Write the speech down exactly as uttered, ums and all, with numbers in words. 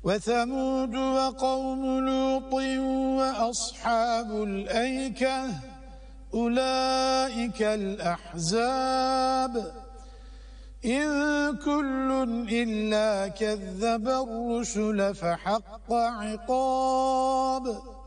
وثمود وقوم لوط وأصحاب الأيكة أولئك الأحزاب إن كل إلا كذب الرسل فحق عقاب